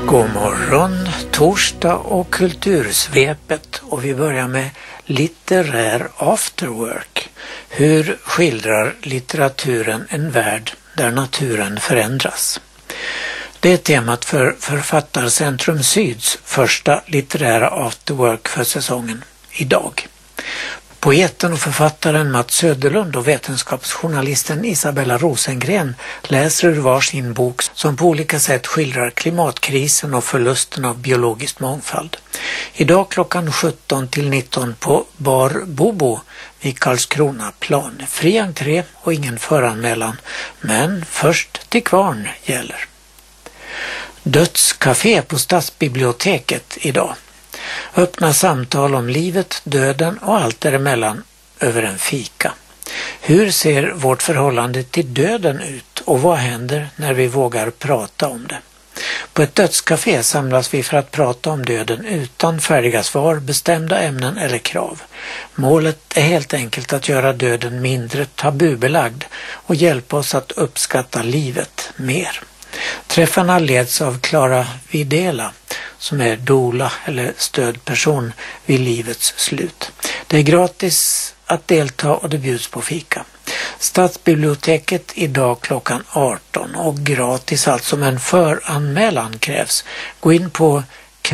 God morgon, torsdag och kultursvepet, och vi börjar med litterär afterwork. Hur skildrar litteraturen en värld där naturen förändras? Det är temat för Författarcentrum Syds första litterära afterwork för säsongen idag. Poeten och författaren Mats Söderlund och vetenskapsjournalisten Isabella Rosengren läser ur varsin bok som på olika sätt skildrar klimatkrisen och förlusten av biologisk mångfald. Idag klockan 17 till 19 på Bar Bobo vid Karlskronaplan. Fri entré och ingen föranmälan, men först till kvarn gäller. Dödscafé på Stadsbiblioteket idag. Öppna samtal om livet, döden och allt däremellan över en fika. Hur ser vårt förhållande till döden ut och vad händer när vi vågar prata om det? På ett dödscafé samlas vi för att prata om döden utan färdiga svar, bestämda ämnen eller krav. Målet är helt enkelt att göra döden mindre tabubelagd och hjälpa oss att uppskatta livet mer. Träffarna leds av Clara Videla som är doula eller stödperson vid livets slut. Det är gratis att delta och det bjuds på fika. Stadsbiblioteket idag klockan 18 och gratis alltså, men föranmälan krävs. Gå in på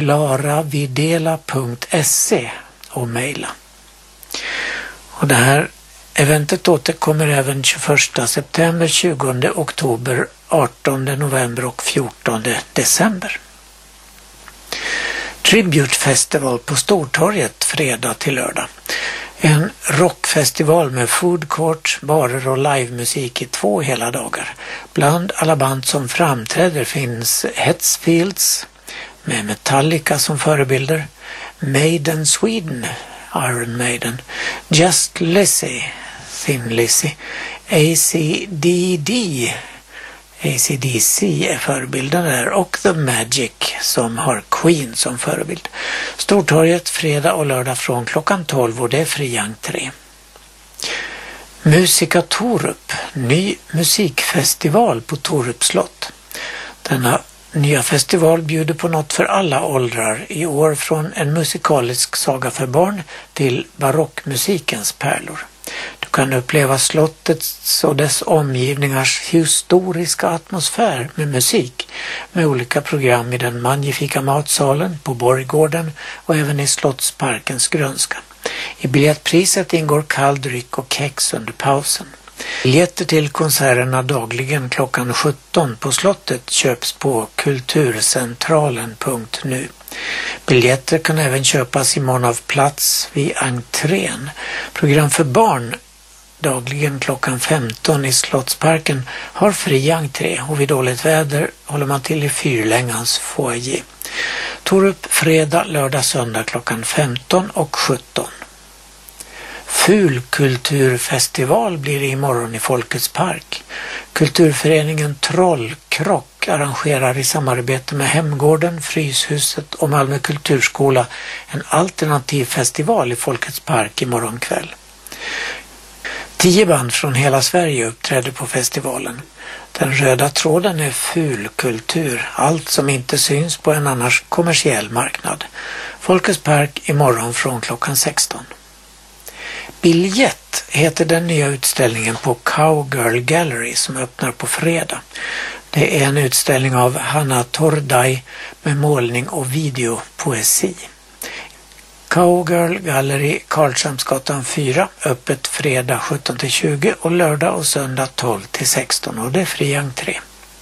claravidela.se och mejla. Och det här eventet återkommer även 21 september, 20 oktober, 18 november och 14 december. Tribute Festival på Stortorget fredag till lördag. En rockfestival med food court, barer och livemusik i 2 hela dagar. Bland alla band som framträder finns Hetfields med Metallica som förebilder, Maiden Sweden, Iron Maiden, Just Lizzy, Thin Lizzy, AC/DC är förebilden där, och The Magic som har Queen som förebild. Stortorget fredag och lördag från klockan 12 och det är fri entré. Musika Torup, ny musikfestival på Torup slott. Denna nya festival bjuder på något för alla åldrar, i år från en musikalisk saga för barn till barockmusikens pärlor. Du kan uppleva slottets och dess omgivningars historiska atmosfär med musik, med olika program i den magnifika matsalen, på Borggården och även i Slottsparkens grönska. I biljettpriset ingår kall dryck och kex under pausen. Biljetter till konserterna dagligen klockan 17 på slottet köps på kulturcentralen.nu. Biljetter kan även köpas i mån av plats vid entrén. Program för barn dagligen klockan 15 i Slottsparken har fri entré, och vid dåligt väder håller man till i Fyrlängans foyer. Torup fredag, lördag, söndag klockan 15 och 17. Fulkulturfestival blir det imorgon i Folkets park. Kulturföreningen Trollkrock arrangerar i samarbete med Hemgården, Fryshuset och Malmö kulturskola en alternativ festival i Folkets park imorgon kväll. 10 band från hela Sverige uppträder på festivalen. Den röda tråden är fulkultur, allt som inte syns på en annars kommersiell marknad. Folkets park imorgon från klockan 16. Biljett heter den nya utställningen på Cowgirl Gallery som öppnar på fredag. Det är en utställning av Hanna Tordaj med målning och videopoesi. Cowgirl Gallery, Karlshamnsgatan 4, öppet fredag 17-20 och lördag och söndag 12-16, och det är fri entré.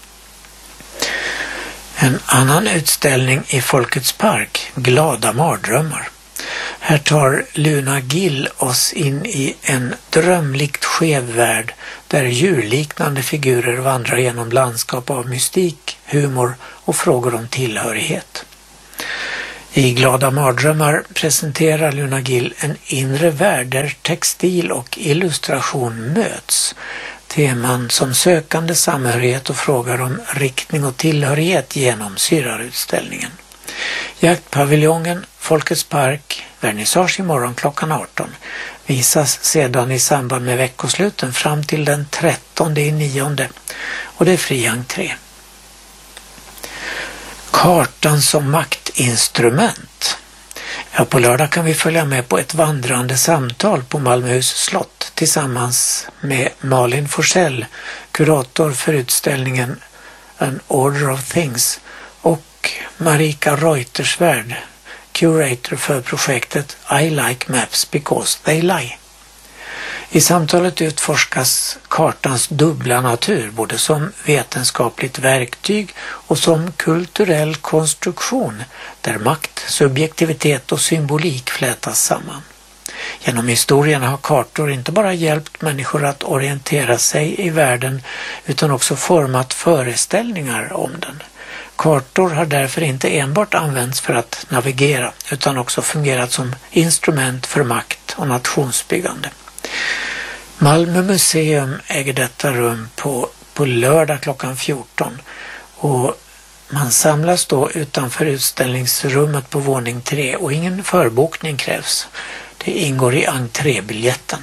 En annan utställning i Folkets park, Glada mardrömmar. Här tar Luna Gill oss in i en drömlikt skev värld där djurliknande figurer vandrar genom landskap av mystik, humor och frågor om tillhörighet. I Glada mardrömmar presenterar Luna Gill en inre värld där textil och illustration möts. Teman som sökande samhörighet och frågar om riktning och tillhörighet genomsyrar utställningen. Jaktpaviljongen, Folkets park, vernissage imorgon klockan 18. Visas sedan i samband med veckosluten fram till den 13/9 och det är fri entré. Kartan som maktinstrument. Ja, på lördag kan vi följa med på ett vandrande samtal på Malmöhus slott tillsammans med Malin Forsell, kurator för utställningen An Order of Things, och Marika Reuterswärd, curator för projektet I Like Maps Because They Lie. I samtalet utforskas kartans dubbla natur, både som vetenskapligt verktyg och som kulturell konstruktion, där makt, subjektivitet och symbolik flätas samman. Genom historien har kartor inte bara hjälpt människor att orientera sig i världen utan också format föreställningar om den. Kartor har därför inte enbart använts för att navigera utan också fungerat som instrument för makt och nationsbyggande. Malmö museum äger detta rum på lördag klockan 14 och man samlas då utanför utställningsrummet på våning 3 och ingen förbokning krävs. Det ingår i entrébiljetten.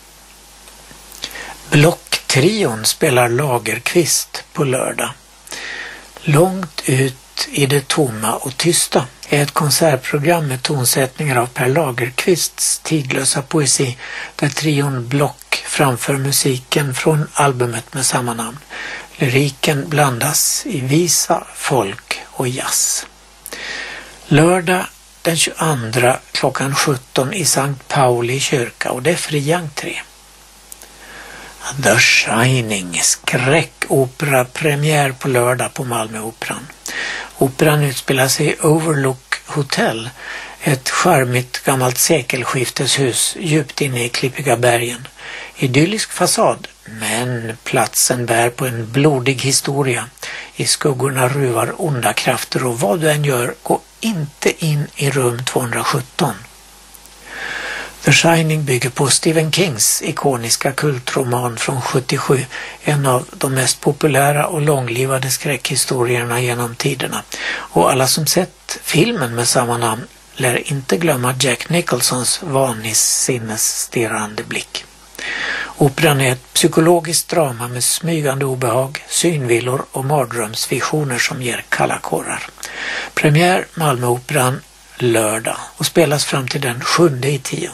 Blocktrion spelar Lagerkvist på lördag. Långt ut i det tomma och tysta är ett konsertprogram med tonsättningar av Per Lagerkvists tidlösa poesi, där trion Block framför musiken från albumet med samma namn. Lyriken blandas i visa, folk och jazz. Lördag den 22 klockan 17 i Sankt Pauli kyrka, och det är fri entré. The Shining, skräckopera, premiär på lördag på Malmöoperan. Operan utspelar sig i Overlook Hotel, ett charmigt gammalt sekelskifteshus djupt inne i klippiga bergen. Idyllisk fasad, men platsen bär på en blodig historia. I skuggorna ruvar onda krafter, och vad du än gör, gå inte in i rum 217. The Shining bygger på Stephen Kings ikoniska kultroman från 77, en av de mest populära och långlivade skräckhistorierna genom tiderna. Och alla som sett filmen med samma namn lär inte glömma Jack Nicholsons vansinnesstirrande blick. Operan är ett psykologiskt drama med smygande obehag, synvillor och mardrömsvisioner som ger kalla kårar. Premiär Malmöoperan lördag och spelas fram till den 7/10.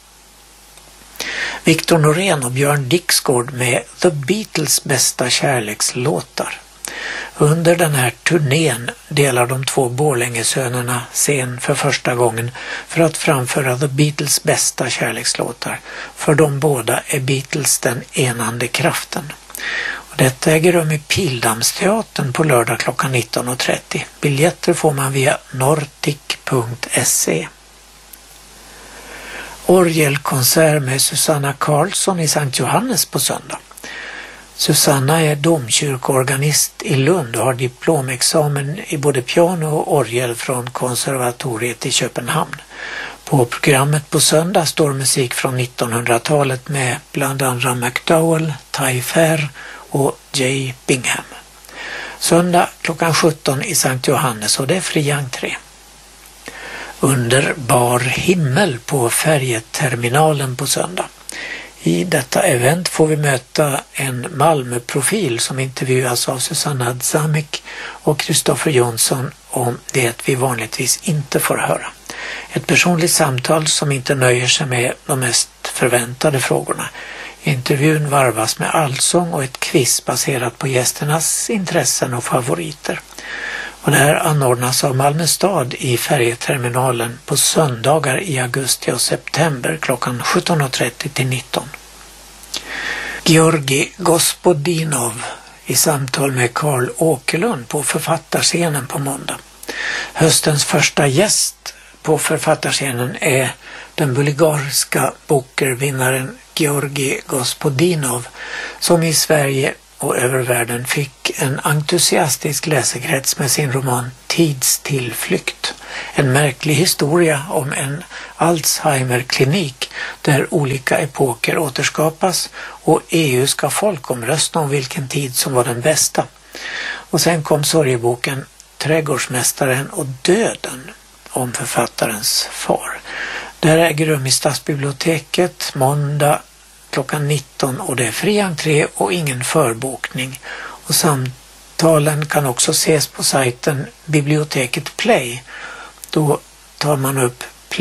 Victor Norén och Björn Dixgård med The Beatles bästa kärlekslåtar. Under den här turnén delar de två Borlängesönerna scen för första gången för att framföra The Beatles bästa kärlekslåtar. För de båda är Beatles den enande kraften. Och detta äger rum i Pildammsteatern på lördag klockan 19.30. Biljetter får man via nordic.se. Orgelkonsert med Susanna Karlsson i Sankt Johannes på söndag. Susanna är domkyrkorganist i Lund och har diplomexamen i både piano och orgel från konservatoriet i Köpenhamn. På programmet på söndag står musik från 1900-talet med bland andra McDowell, Ty Fair och J. Bingham. Söndag klockan 17 i Sankt Johannes, och det är fri entré. Under bar himmel på färjeterminalen på söndag. I detta event får vi möta en Malmöprofil som intervjuas av Susanna Zamik och Kristoffer Jonsson om det vi vanligtvis inte får höra. Ett personligt samtal som inte nöjer sig med de mest förväntade frågorna. Intervjun varvas med allsång och ett quiz baserat på gästernas intressen och favoriter. Och det här anordnas av Malmö stad i färjeterminalen på söndagar i augusti och september klockan 17.30 till 19. Georgi Gospodinov i samtal med Karl Åkerlund på författarscenen på måndag. Höstens första gäst på författarscenen är den bulgariska bokervinnaren Georgi Gospodinov, som i Sverige och över världen fick en entusiastisk läsekrets med sin roman Tidstillflykt. En märklig historia om en Alzheimer-klinik där olika epoker återskapas och EU ska folkomrösta om vilken tid som var den bästa. Och sen kom sorgeboken Trädgårdsmästaren och döden om författarens far. Där äger rum i Stadsbiblioteket måndag klockan 19, och det är fri entré och ingen förbokning. Och Talen kan också ses på sajten Biblioteket Play. Då tar man upp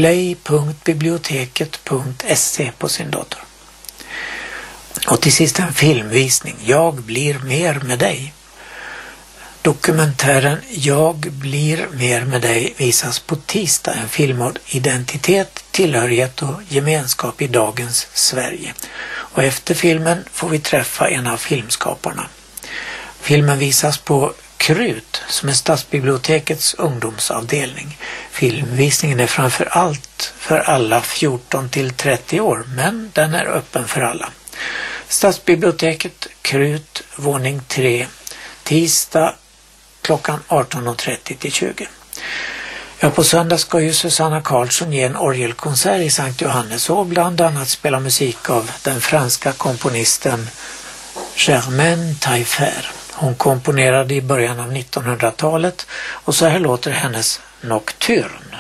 play.biblioteket.se på sin dator. Och till sist en filmvisning. Jag blir mer med dig. Dokumentären Jag blir mer med dig visas på tisdag. En film om identitet, tillhörighet och gemenskap i dagens Sverige. Och efter filmen får vi träffa en av filmskaparna. Filmen visas på Krut som är Stadsbibliotekets ungdomsavdelning. Filmvisningen är framför allt för alla 14 till 30 år, men den är öppen för alla. Stadsbiblioteket, Krut, våning 3, tisdag klockan 18.30 till 20. Ja, på söndag ska ju Susanna Karlsson ge en orgelkonsert i Sankt Johannes och bland annat spela musik av den franska komponisten Germaine Taillefer. Hon komponerade i början av 1900-talet och så här låter hennes Nocturne.